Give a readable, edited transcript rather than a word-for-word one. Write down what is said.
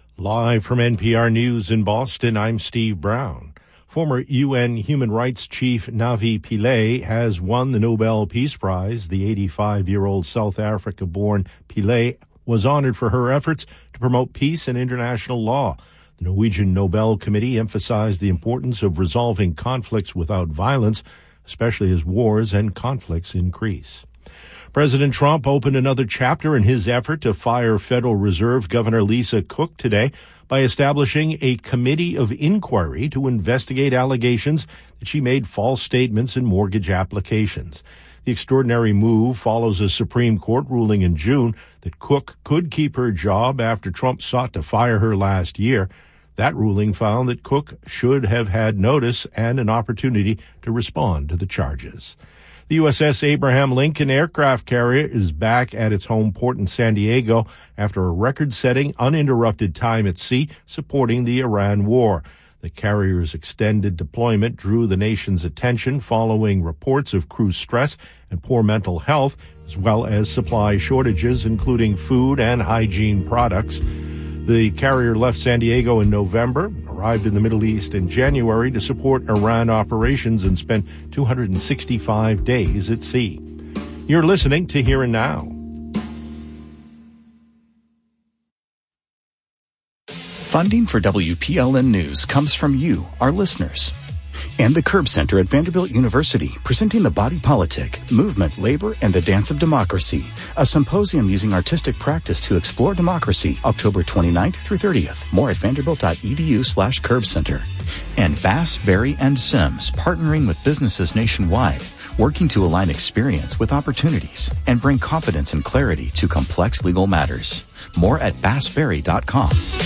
Live from NPR News in Boston, I'm Steve Brown. Former UN Human Rights Chief Navi Pillay has won the Nobel Peace Prize. The 85-year-old South Africa-born Pillay was honored for her efforts to promote peace and international law. The Norwegian Nobel Committee emphasized the importance of resolving conflicts without violence, especially as wars and conflicts increase. President Trump opened another chapter in his effort to fire Federal Reserve Governor Lisa Cook today by establishing a committee of inquiry to investigate allegations that she made false statements in mortgage applications. The extraordinary move follows a Supreme Court ruling in June that Cook could keep her job after Trump sought to fire her last year. That ruling found that Cook should have had notice and an opportunity to respond to the charges. The USS Abraham Lincoln aircraft carrier is back at its home port in San Diego after a record-setting, uninterrupted time at sea supporting the Iran war. The carrier's extended deployment drew the nation's attention following reports of crew stress and poor mental health, as well as supply shortages, including food and hygiene products. The carrier left San Diego in November, arrived in the Middle East in January to support Iran operations, and spent 265 days at sea. You're listening to Here and Now. Funding for WPLN News comes from you, our listeners. And the Curb Center at Vanderbilt University, presenting The Body Politic, Movement, Labor, and the Dance of Democracy, a symposium using artistic practice to explore democracy, October 29th through 30th. More at vanderbilt.edu/curbcenter. And Bass, Berry, and Sims, partnering with businesses nationwide, working to align experience with opportunities and bring confidence and clarity to complex legal matters. More at bassberry.com.